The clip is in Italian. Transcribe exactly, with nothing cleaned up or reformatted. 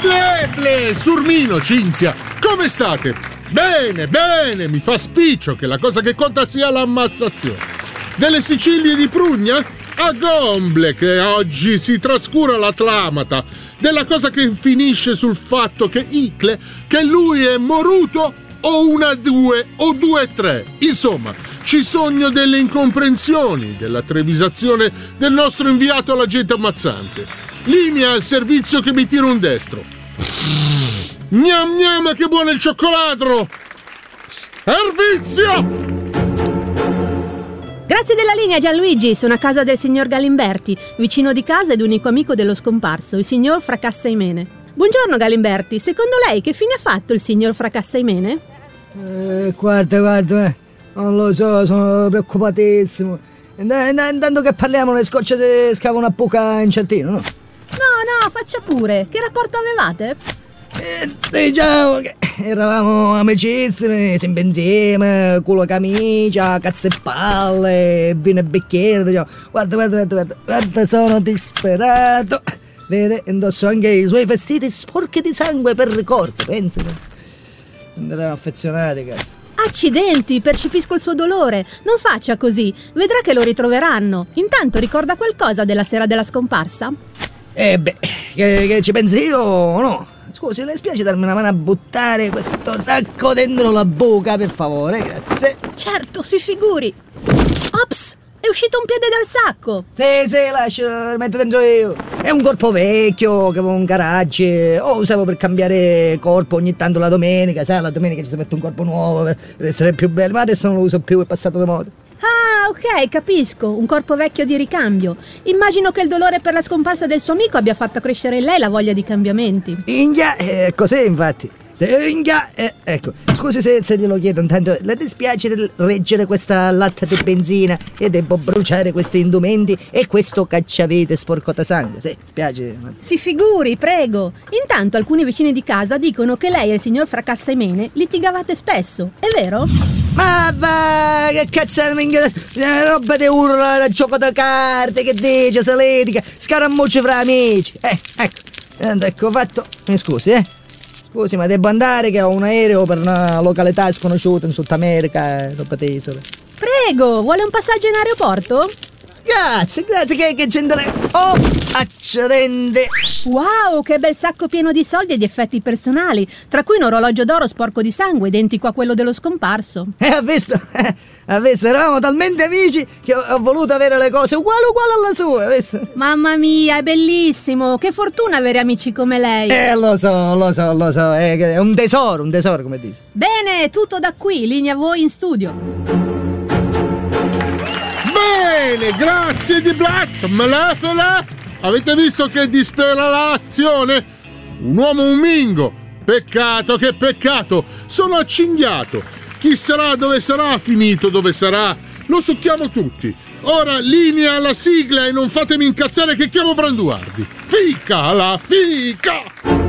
ble ble, Surmino, Cinzia, come state? Bene, bene, mi fa spiccio che la cosa che conta sia l'ammazzazione. Delle Sicilie di Prugna? A Gomble che oggi si trascura la clamata della cosa che finisce sul fatto che Icle, che lui è moruto o una due o due tre. Insomma, ci sogno delle incomprensioni, della trevisazione del nostro inviato all'agente ammazzante. Linea al servizio che mi tira un destro. Gnam gnam, che buono il cioccolato! Servizio! Grazie della linea, Gianluigi. Sono a casa del signor Galimberti, vicino di casa ed unico amico dello scomparso, il signor Fracassaimene. Buongiorno Galimberti, secondo lei che fine ha fatto il signor Fracassaimene? Eh, guarda, guarda, non lo so, sono preoccupatissimo. Intanto che parliamo, le scocce si scava una buca in certino, no? No, no, faccia pure. Che rapporto avevate? Eh, diciamo che eravamo amicissimi, sempre insieme, culo e camicia, cazzo e palle, vino e bicchiere, diciamo. Guarda, guarda, guarda, guarda, guarda, sono disperato. Vede, indosso anche i suoi vestiti sporchi di sangue per ricordo, pensa. Eravamo affezionati, cazzo. Accidenti, percepisco il suo dolore. Non faccia così, vedrà che lo ritroveranno. Intanto ricorda qualcosa della sera della scomparsa? Eh beh, che, che ci pensi io o no? Scusi, le spiace darmi una mano a buttare questo sacco dentro la buca, per favore, grazie. Certo, si figuri. Ops, è uscito un piede dal sacco. Sì, sì, lascia, lo metto dentro io. È un corpo vecchio, che avevo un garage. O usavo per cambiare corpo ogni tanto la domenica, sai, la domenica ci si mette un corpo nuovo per, per essere più bello. Ma adesso non lo uso più, è passato di moda. Ah, ok, capisco, un corpo vecchio di ricambio. Immagino che il dolore per la scomparsa del suo amico abbia fatto crescere in lei la voglia di cambiamenti. Inghia, è così infatti. Inghia, eh, ecco, scusi se, se glielo chiedo, intanto le dispiace reggere questa latta di benzina e devo bruciare questi indumenti e questo cacciavite sporco da sangue, sì, spiace. Si figuri, prego. Intanto alcuni vicini di casa dicono che lei e il signor Fracassaimene litigavate spesso, è vero? Ma va, che cazzo, roba di urla, da gioco da carte, che dice, se litiga, scaramucci fra amici. Eh, ecco, ecco fatto, mi scusi, eh. Scusi, ma devo andare che ho un aereo per una località sconosciuta in Sud America, roba di isole. Prego, vuole un passaggio in aeroporto? Grazie, grazie, che, che c'entra lei? Oh, accidente! Wow, che bel sacco pieno di soldi e di effetti personali, tra cui un orologio d'oro sporco di sangue, identico a quello dello scomparso. Eh, ha visto? Eh, ha visto? Eravamo talmente amici che ho, ho voluto avere le cose uguali uguali alla sua, ha visto? Mamma mia, è bellissimo! Che fortuna avere amici come lei! Eh, lo so, lo so, lo so, è, è un tesoro, un tesoro, come dici. Bene, tutto da qui, linea a voi in studio. Bene, grazie di Black, Malefela! Avete visto che dispera l'azione? Un uomo un mingo! Peccato, che peccato! Sono accinghiato! Chi sarà, dove sarà, finito dove sarà? Lo succhiamo tutti! Ora linea alla sigla e non fatemi incazzare che chiamo Branduardi! Fica la fica!